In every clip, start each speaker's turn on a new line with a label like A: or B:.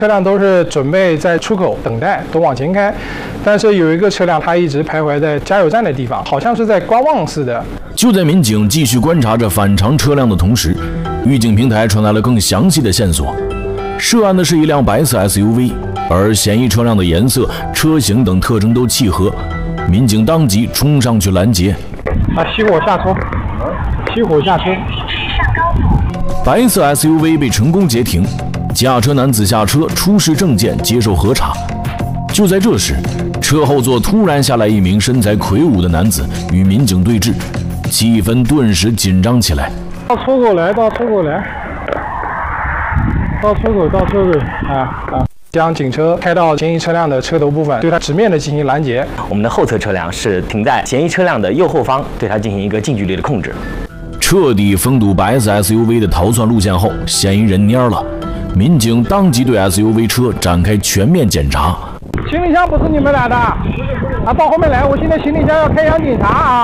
A: 车辆都是准备在出口等待，都往前开。但是有一个车辆，它一直徘徊在加油站的地方，好像是在观望似的。
B: 就在民警继续观察着反常车辆的同时，预警平台传来了更详细的线索。涉案的是一辆白色 SUV， 而嫌疑车辆的颜色、车型等特征都契合。民警当即冲上去拦截。
A: 熄火下车，熄火下车。
B: 白色 SUV 被成功截停，驾车男子下车出示证件接受核查。就在这时，车后座突然下来一名身材魁梧的男子，与民警对峙，气氛顿时紧张起来。
A: 到出口来，到出口来，到出口，到出口，将警车开到嫌疑车辆的车头部分，对它直面的进行拦截。
C: 我们的后侧车辆是停在嫌疑车辆的右后方，对它进行一个近距离的控制。
B: 彻底封堵白色 SUV 的逃窜路线后，嫌疑人蔫了，民警当即对 SUV 车展开全面检查。
A: 行李箱不是你们拿的，到后面来，我现在行李箱要开箱检查啊！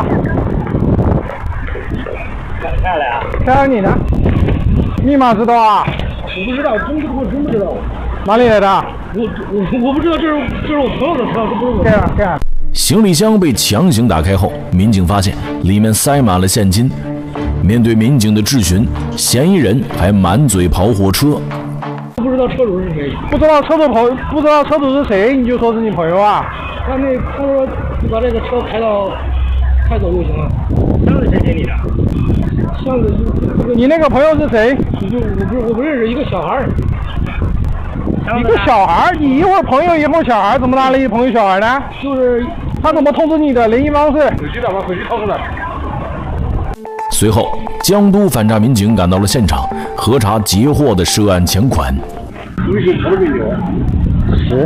C: 开来啊！
A: 开箱你的，密码知道啊？
D: 我不知道，真不知道。
A: 哪里来的？
D: 我不知道，这是我朋友的车，这不是我的。
A: 这样。
B: 行李箱被强行打开后，民警发现里面塞满了现金。面对民警的质询，嫌疑人还满嘴跑火车。
D: 不知道车主是谁？
A: 不知道车主是谁，你就说是你朋友啊？
D: 他说你把这个车开走就行了。
C: 箱子谁给你的？
D: 箱子
A: 你那个朋友是谁？
D: 我不认识，一个小孩。
A: 一个小孩，你一会儿朋友一会儿小孩，怎么拿了一朋友小孩呢？
D: 就是
A: 他怎么通知你的联系方式？
D: 手机的，把手机掏出来。
B: 随后，江都反诈民警赶到了现场，核查截获的涉案钱款。
D: 微信投了没有？10。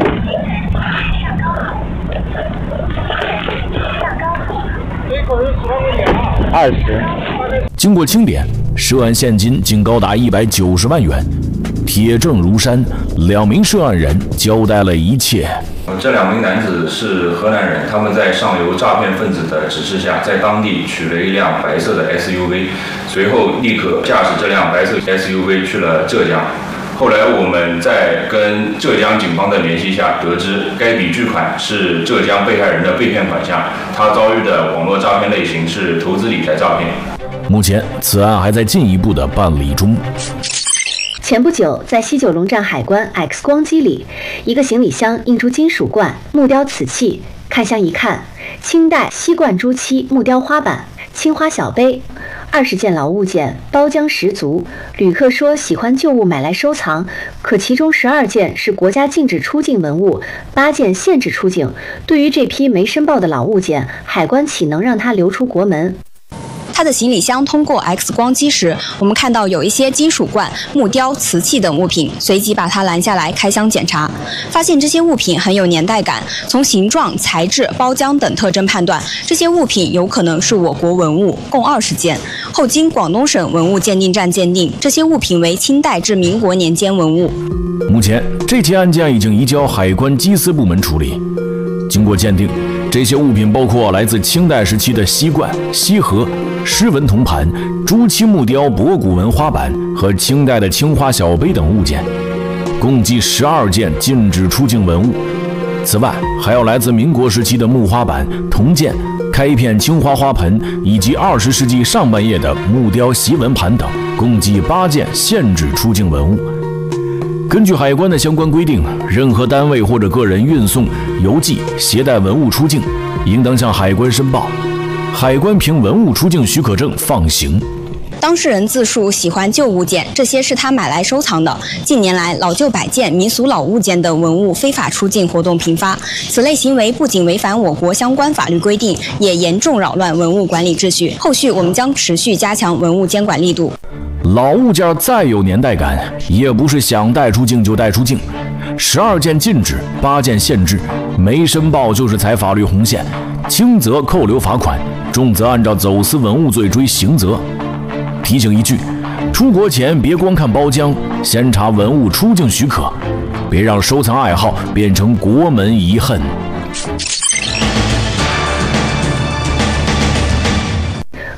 A: 这口是10万块钱啊
C: ？20。
B: 经过清点，涉案现金竟高达190万元。铁证如山，2名涉案人交代了一切。
E: 这2名男子是河南人，他们在上游诈骗分子的指示下，在当地取了一辆白色的 SUV， 随后立刻驾驶这辆白色 SUV 去了浙江。后来我们在跟浙江警方的联系下，得知该笔巨款是浙江被害人的被骗款项，他遭遇的网络诈骗类型是投资理财诈骗。
B: 目前，此案还在进一步的办理中。
F: 前不久，在西九龙站海关 X 光机里，一个行李箱映出金属罐、木雕瓷器，看箱一看，清代锡罐朱漆木雕花板、青花小杯，20件老物件，包浆十足。旅客说喜欢旧物买来收藏，可其中12件是国家禁止出境文物，8件限制出境。对于这批没申报的老物件，海关岂能让它流出国门？
G: 他的行李箱通过 X 光机时，我们看到有一些金属罐、木雕、瓷器等物品，随即把它拦下来开箱检查，发现这些物品很有年代感。从形状、材质、包浆等特征判断，这些物品有可能是我国文物，共20件。后经广东省文物鉴定站鉴定，这些物品为清代至民国年间文物。
B: 目前，这起案件已经移交海关缉私部门处理。经过鉴定，这些物品包括来自清代时期的锡罐、锡盒、狮纹铜盘、朱漆木雕博古文花板和清代的青花小杯等物件，共计12件禁止出境文物。此外，还有来自民国时期的木花板、铜剑、开片青花花盆以及20世纪上半叶的木雕席纹盘等，共计8件限制出境文物。根据海关的相关规定，任何单位或者个人运送、邮寄、携带文物出境，应当向海关申报，海关凭文物出境许可证放行。
G: 当事人自述喜欢旧物件，这些是他买来收藏的。近年来，老旧摆件、民俗老物件等文物非法出境活动频发，此类行为不仅违反我国相关法律规定，也严重扰乱文物管理秩序。后续我们将持续加强文物监管力度。
B: 老物件再有年代感，也不是想带出境就带出境。12件禁止，8件限制，没申报就是踩法律红线，轻则扣留罚款，重则按照走私文物罪追刑责。提醒一句，出国前别光看包浆，先查文物出境许可，别让收藏爱好变成国门遗恨。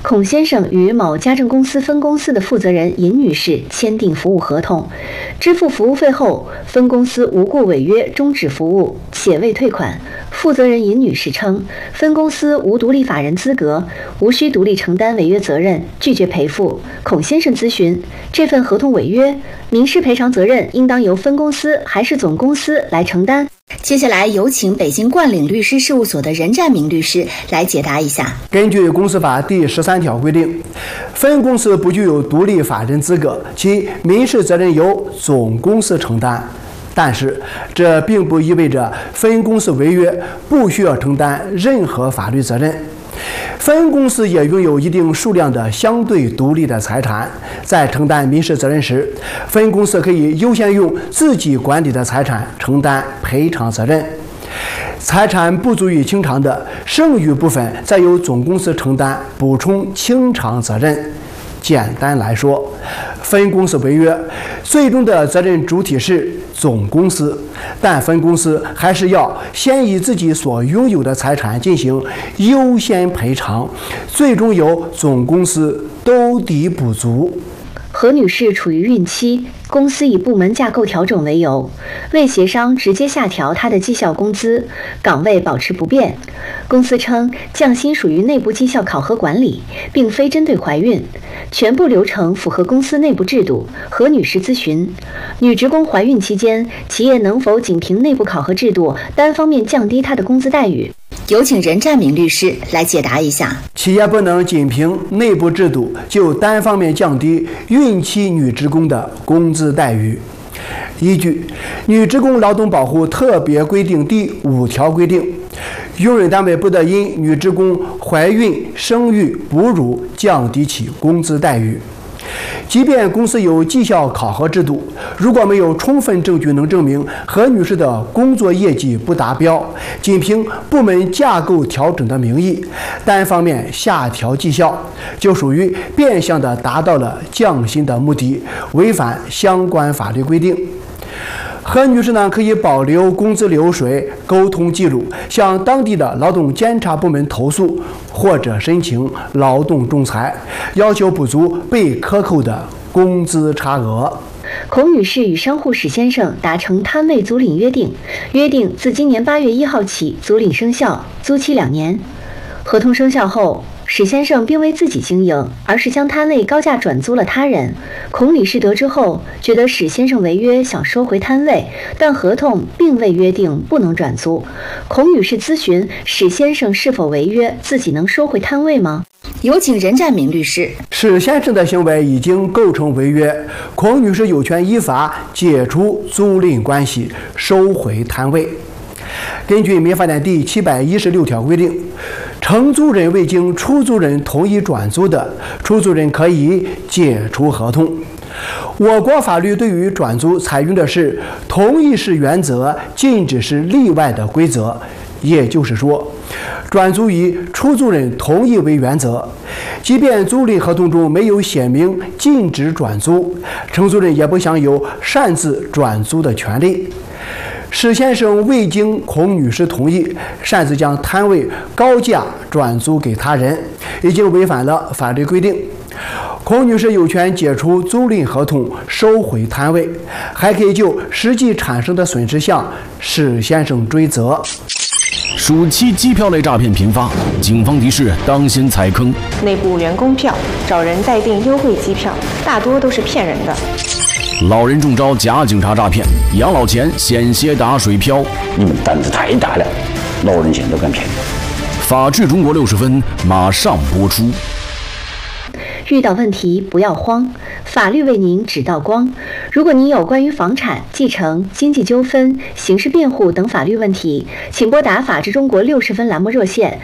F: 孔先生与某家政公司分公司的负责人尹女士签订服务合同，支付服务费后，分公司无故违约终止服务且未退款。负责人尹女士称，分公司无独立法人资格，无需独立承担违约责任，拒绝赔付。孔先生咨询，这份合同违约，民事赔偿责任应当由分公司还是总公司来承担？接下来有请北京冠岭律师事务所的任占明律师来解答一下。
H: 根据公司法第13条规定，分公司不具有独立法人资格，其民事责任由总公司承担。但是，这并不意味着分公司违约不需要承担任何法律责任。分公司也拥有一定数量的相对独立的财产，在承担民事责任时，分公司可以优先用自己管理的财产承担赔偿责任。财产不足以清偿的剩余部分，再由总公司承担补充清偿责任。简单来说，分公司违约，最终的责任主体是总公司，但分公司还是要先以自己所拥有的财产进行优先赔偿，最终由总公司兜底补足。
F: 何女士处于孕期，公司以部门架构调整为由，未协商直接下调她的绩效工资，岗位保持不变。公司称降薪属于内部绩效考核管理，并非针对怀孕，全部流程符合公司内部制度。何女士咨询，女职工怀孕期间，企业能否仅凭内部考核制度单方面降低她的工资待遇？有请任占明律师来解答一下。
H: 企业不能仅凭内部制度就单方面降低孕期女职工的工资待遇。依据《女职工劳动保护特别规定》第5条规定，用人单位不得因女职工怀孕、生育、哺乳降低其工资待遇。即便公司有绩效考核制度，如果没有充分证据能证明何女士的工作业绩不达标，仅凭部门架构调整的名义单方面下调绩效，就属于变相的达到了降薪的目的，违反相关法律规定。何女士呢，可以保留工资流水、沟通记录，向当地的劳动监察部门投诉，或者申请劳动仲裁，要求补足被克扣的工资差额。
F: 孔女士与商户史先生达成摊位租赁约定，自今年8月1号起租赁生效，租期2年。合同生效后，史先生并未自己经营，而是将摊位高价转租了他人。孔女士得知后，觉得史先生违约，想收回摊位，但合同并未约定不能转租。孔女士咨询史先生是否违约，自己能收回摊位吗？有请任占明律师。
H: 史先生的行为已经构成违约，孔女士有权依法解除租赁关系，收回摊位。根据民法典第716条规定，承租人未经出租人同意转租的，出租人可以解除合同。我国法律对于转租采用的是同意是原则，禁止是例外的规则。也就是说，转租以出租人同意为原则，即便租赁合同中没有写明禁止转租，承租人也不享有擅自转租的权利。史先生未经孔女士同意，擅自将摊位高价转租给他人，已经违反了法律规定。孔女士有权解除租赁合同，收回摊位，还可以就实际产生的损失向史先生追责。
B: 暑期机票类诈骗频发，警方提示当心踩坑。
I: 内部员工票找人代订优惠机票，大多都是骗人的。
B: 老人中招假警察诈骗，养老钱险些打水漂。
J: 你们胆子太大了，老人钱都敢骗。
B: 法治中国60分马上播出。
F: 遇到问题不要慌，法律为您指道光。如果您有关于房产、继承、经济纠纷、刑事辩护等法律问题，请拨打法治中国60分栏目热线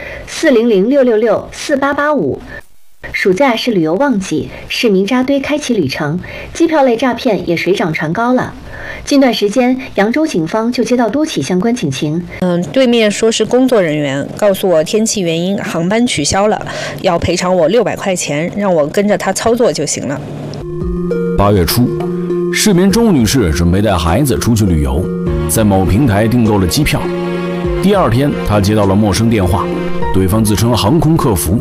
F: 400-666-4885。暑假是旅游旺季，市民扎堆开启旅程，机票类诈骗也水涨船高了。近段时间，扬州警方就接到多起相关警情。
I: 对面说是工作人员，告诉我天气原因航班取消了，要赔偿我600块钱，让我跟着他操作就行了。
B: 8月初，市民周女士准备带孩子出去旅游，在某平台订购了机票。第二天，她接到了陌生电话，对方自称航空客服，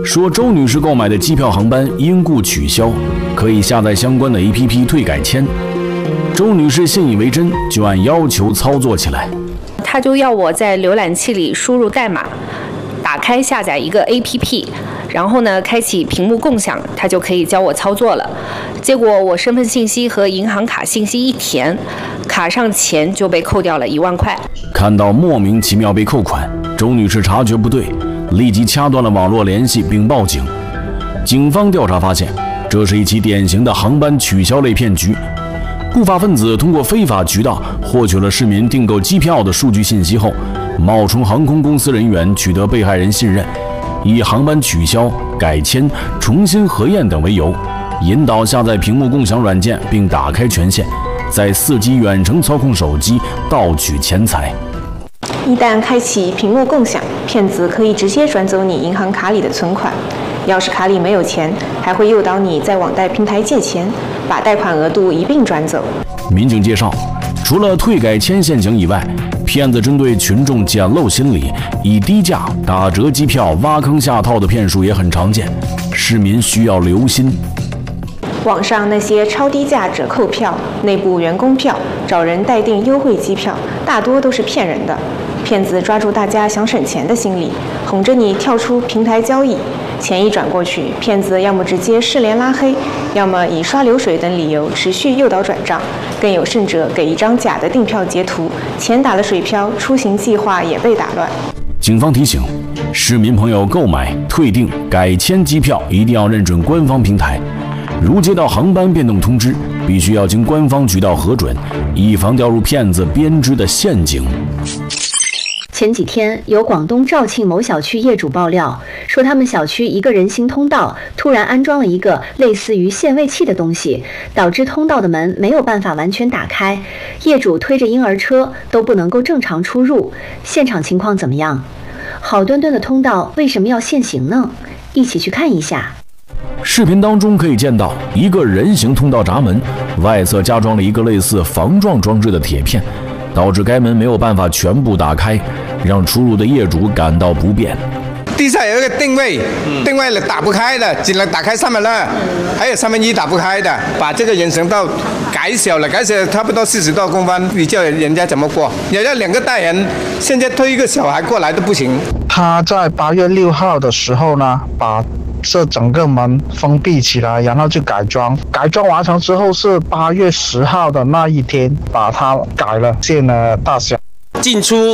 B: 说周女士购买的机票航班因故取消，可以下载相关的 APP 退改签。周女士信以为真，就按要求操作起来。
I: 他就要我在浏览器里输入代码，打开下载一个 APP， 然后呢开启屏幕共享，他就可以教我操作了。结果我身份信息和银行卡信息一填，卡上钱就被扣掉了1万块。
B: 看到莫名其妙被扣款，周女士察觉不对，立即掐断了网络联系并报警。警方调查发现，这是一起典型的航班取消类骗局。不法分子通过非法渠道获取了市民订购机票的数据信息后，冒充航空公司人员取得被害人信任，以航班取消、改签、重新核验等为由，引导下载屏幕共享软件并打开权限，再伺机远程操控手机盗取钱财。
K: 一旦开启屏幕共享，骗子可以直接转走你银行卡里的存款。要是卡里没有钱，还会诱导你在网贷平台借钱，把贷款额度一并转走。
B: 民警介绍，除了退改签陷阱以外，骗子针对群众捡漏心理，以低价、打折机票挖坑下套的骗术也很常见，市民需要留心。
K: 网上那些超低价折扣票、内部员工票、找人代订优惠机票，大多都是骗人的。骗子抓住大家想省钱的心理，哄着你跳出平台交易。钱一转过去，骗子要么直接失联拉黑，要么以刷流水等理由持续诱导转账，更有甚者给一张假的订票截图，钱打了水漂，出行计划也被打乱。
B: 警方提醒市民朋友，购买、退订、改签机票一定要认准官方平台，如接到航班变动通知，必须要经官方渠道核准，以防掉入骗子编织的陷阱。
F: 前几天，有广东肇庆某小区业主爆料，说他们小区一个人行通道突然安装了一个类似于限位器的东西，导致通道的门没有办法完全打开，业主推着婴儿车都不能够正常出入。现场情况怎么样？好端端的通道为什么要限行呢？一起去看一下。
B: 视频当中可以见到一个人行通道闸门外侧加装了一个类似防撞装置的铁片，导致该门没有办法全部打开，让出入的业主感到不便。
L: 地上有一个定位了打不开的，只能打开3分2，还有1/3打不开的。把这个人行道改小了，差不多40多公分，你叫人家怎么过？也要2个大人，现在推一个小孩过来都不行。
M: 他在8月6号的时候呢，把这整个门封闭起来，然后就改装完成之后是8月10号的那一天把它改了，限了大小。
N: 进出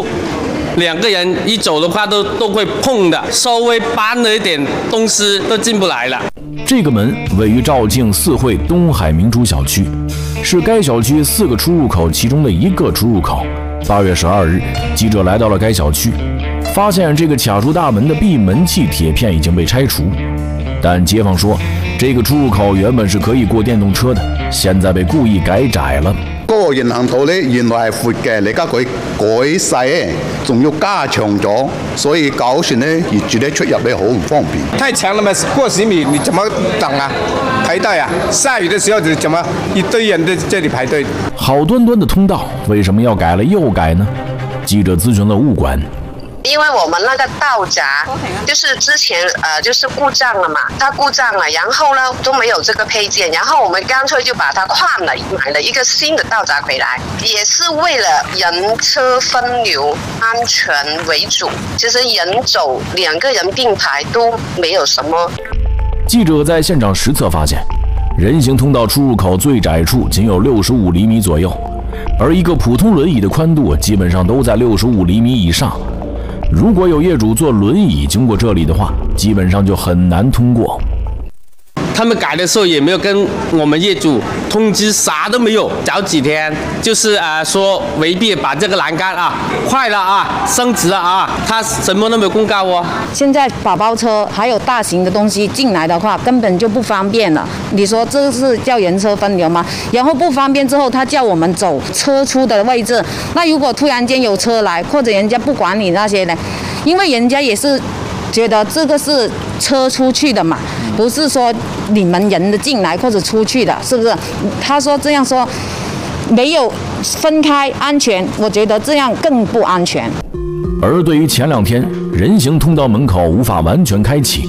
N: 2个人一走的话都会碰的，稍微搬了一点东西都进不来了。
B: 这个门位于肇庆四惠东海明珠小区，是该小区4个出入口其中的一个出入口。8月12日，记者来到了该小区，发现这个卡住大门的闭门器铁片已经被拆除，但街坊说，这个出入口原本是可以过电动車的，現在被故意改窄了。
O: 嗰個人行道咧，原來係闊嘅，而家佢改細，仲要加長咗，所以搞船咧業主咧出入咧好唔方便。
L: 太長了嘛，過10米你怎麼等啊？排隊啊！下雨的時候怎麼一堆人在這裡排隊？
B: 好端端的通道為什麼要改了又改呢？記者諮詢了物管。
P: 因为我们那个道闸就是之前就是故障了嘛，它故障了，然后呢都没有这个配件，然后我们干脆就把它换了，买了一个新的道闸回来，也是为了人车分流安全为主。其实人走2个人并排都没有什么。
B: 记者在现场实测发现，人行通道出入口最窄处仅有65厘米左右，而一个普通轮椅的宽度基本上都在65厘米以上。如果有业主坐轮椅经过这里的话，基本上就很难通过。
N: 他们改的时候也没有跟我们业主通知，啥都没有。早几天就是说违避把这个栏杆坏了升值了他什么都没有公告哦。
Q: 现在宝宝车还有大型的东西进来的话，根本就不方便了。你说这是叫人车分流吗？然后不方便之后，他叫我们走车出的位置。那如果突然间有车来，或者人家不管你那些呢？因为人家也是觉得这个是车出去的嘛，不是说你们人的进来或者出去的，是不是？他说这样说没有分开安全，我觉得这样更不安全。
B: 而对于前2天人行通道门口无法完全开启，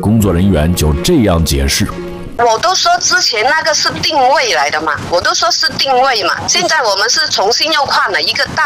B: 工作人员就这样解释。
P: 我都说之前那个是定位来的嘛，我都说是定位嘛，现在我们是重新又换了一个大